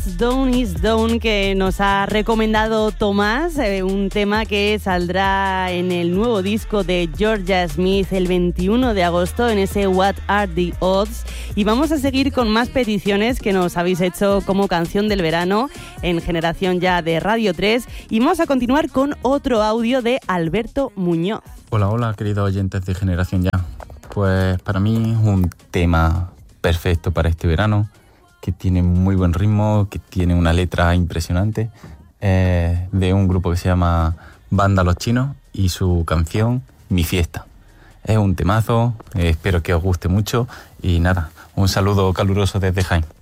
Down is Down, que nos ha recomendado Tomás, un tema que saldrá en el nuevo disco de Georgia Smith el 21 de agosto en ese What Are the Odds. Y vamos a seguir con más peticiones que nos habéis hecho como canción del verano en Generación Ya de Radio 3, y vamos a continuar con otro audio de Alberto Muñoz. Hola, queridos oyentes de Generación Ya. Pues para mí es un tema perfecto para este verano, que tiene muy buen ritmo, que tiene una letra impresionante, de un grupo que se llama Banda Los Chinos, y su canción Mi Fiesta. Es un temazo, espero que os guste mucho, y nada, un saludo caluroso desde Jaén.